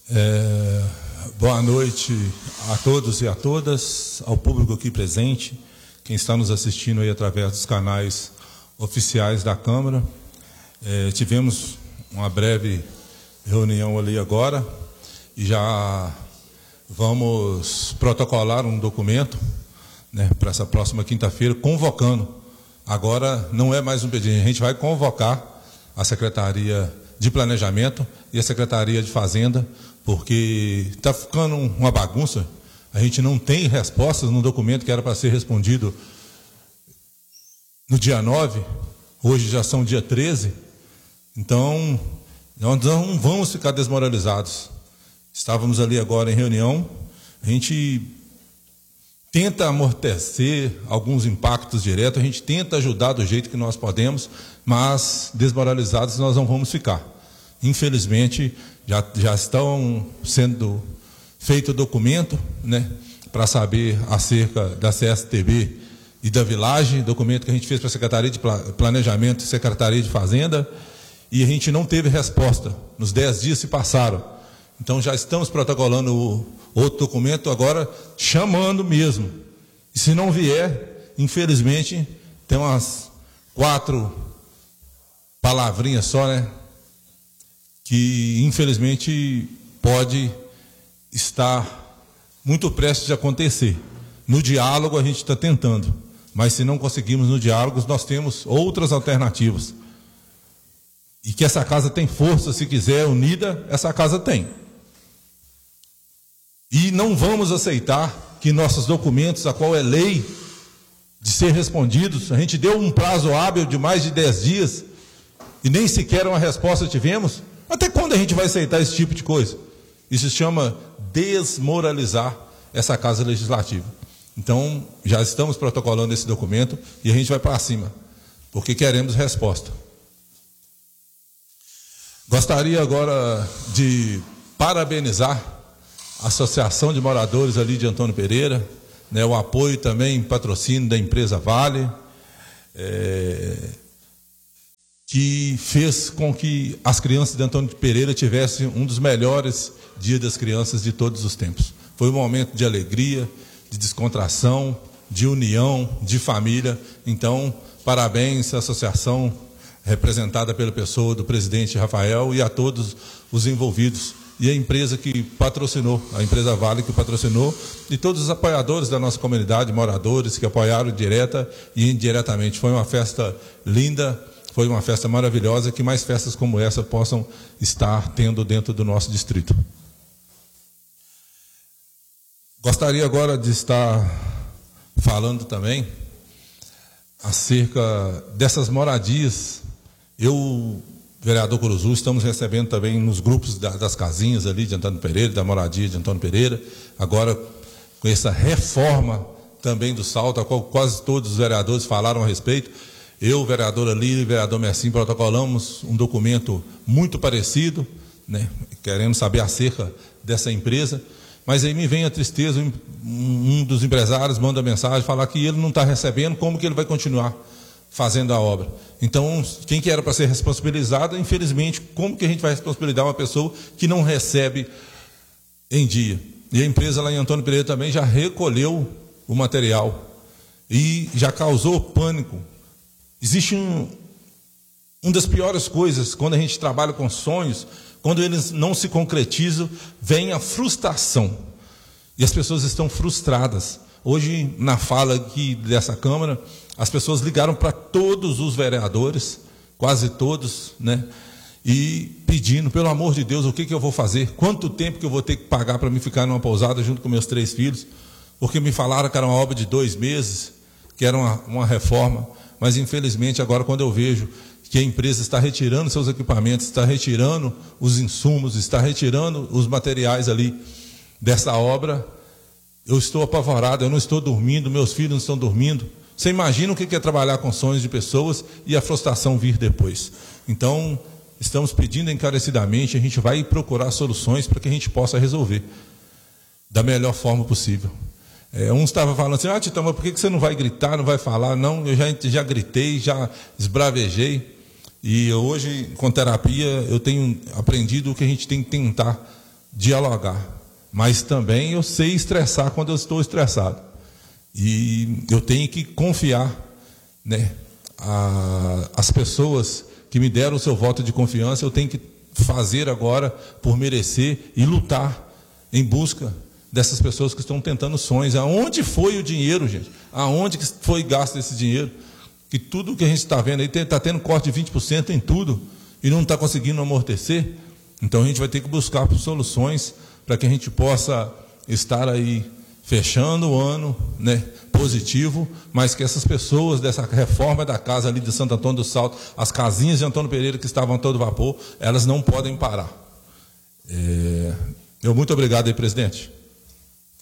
Boa noite a todos e a todas, ao público aqui presente, quem está nos assistindo aí através dos canais oficiais da Câmara. Tivemos uma breve reunião ali agora e já vamos protocolar um documento, né, para essa próxima quinta-feira, convocando. Agora não é mais um pedido, a gente vai convocar a Secretaria de Planejamento e a Secretaria de Fazenda, porque está ficando uma bagunça. A gente não tem respostas no documento que era para ser respondido no dia 9, hoje já são dia 13, então nós não vamos ficar desmoralizados. Estávamos ali agora em reunião, a gente tenta amortecer alguns impactos diretos, a gente tenta ajudar do jeito que nós podemos, mas desmoralizados nós não vamos ficar. Infelizmente, já estão sendo feito documento, né, para saber acerca da CSTB e da Village, documento que a gente fez para a Secretaria de Planejamento e Secretaria de Fazenda, e a gente não teve resposta. Nos 10 dias se passaram. Então já estamos protocolando o outro documento agora, chamando mesmo. E se não vier, infelizmente, tem umas 4 palavrinhas só, né? Que infelizmente pode estar muito prestes a acontecer. No diálogo a gente está tentando, mas se não conseguimos no diálogo, nós temos outras alternativas. E que essa casa tem força, se quiser, unida, essa casa tem. E não vamos aceitar que nossos documentos, a qual é lei de ser respondidos, a gente deu um prazo hábil de mais de 10 dias e nem sequer uma resposta tivemos. Até quando a gente vai aceitar esse tipo de coisa? Isso se chama desmoralizar essa Casa Legislativa. Então, já estamos protocolando esse documento e a gente vai para cima, porque queremos resposta. Gostaria agora de parabenizar a Associação de Moradores ali de Antônio Pereira, né, o apoio também, patrocínio da empresa Vale, que fez com que as crianças de Antônio Pereira tivessem um dos melhores dias das crianças de todos os tempos. Foi um momento de alegria, de descontração, de união, de família. Então, parabéns à associação representada pela pessoa do presidente Rafael e a todos os envolvidos. E a empresa que patrocinou, a empresa Vale que patrocinou, e todos os apoiadores da nossa comunidade, moradores que apoiaram direta e indiretamente. Foi uma festa linda, foi uma festa maravilhosa, que mais festas como essa possam estar tendo dentro do nosso distrito. Gostaria agora de estar falando também acerca dessas moradias. Eu, vereador Curuzu, estamos recebendo também nos grupos das casinhas ali de Antônio Pereira, da moradia de Antônio Pereira, agora com essa reforma também do Salto, a qual quase todos os vereadores falaram a respeito. Eu, vereador Alírio e vereador Messim, protocolamos um documento muito parecido, né, querendo saber acerca dessa empresa, mas aí me vem a tristeza, um dos empresários manda mensagem, falar que ele não está recebendo, como que ele vai continuar fazendo a obra? Então, quem que era para ser responsabilizado, infelizmente, como que a gente vai responsabilizar uma pessoa que não recebe em dia? E a empresa lá em Antônio Pereira também já recolheu o material e já causou pânico. Existe uma das piores coisas, quando a gente trabalha com sonhos, quando eles não se concretizam, vem a frustração. E as pessoas estão frustradas. Hoje, na fala aqui dessa Câmara, as pessoas ligaram para todos os vereadores, quase todos, né? E pedindo, pelo amor de Deus, o que eu vou fazer? Quanto tempo que eu vou ter que pagar para me ficar numa pousada junto com meus 3 filhos? Porque me falaram que era uma obra de 2 meses, que era uma reforma. Mas, infelizmente, agora quando eu vejo que a empresa está retirando seus equipamentos, está retirando os insumos, está retirando os materiais ali dessa obra, eu estou apavorado, eu não estou dormindo, meus filhos não estão dormindo. Você imagina o que é trabalhar com sonhos de pessoas e a frustração vir depois. Então, estamos pedindo encarecidamente, a gente vai procurar soluções para que a gente possa resolver da melhor forma possível. Um estava falando assim, Titão, mas por que você não vai gritar, não vai falar? Não, eu já gritei, já esbravejei. E hoje, com terapia, eu tenho aprendido que a gente tem que tentar dialogar, mas também eu sei estressar quando eu estou estressado. E eu tenho que confiar, né, as pessoas que me deram o seu voto de confiança, eu tenho que fazer agora por merecer e lutar em busca dessas pessoas que estão tentando sonhos. Aonde foi o dinheiro, gente? Aonde que foi gasto esse dinheiro? Que tudo que a gente está vendo aí está tendo corte de 20% em tudo e não está conseguindo amortecer. Então a gente vai ter que buscar soluções para que a gente possa estar aí fechando o ano, né, positivo, mas que essas pessoas dessa reforma da casa ali de Santo Antônio do Salto, as casinhas de Antônio Pereira que estavam a todo vapor, elas não podem parar. Muito obrigado aí, presidente.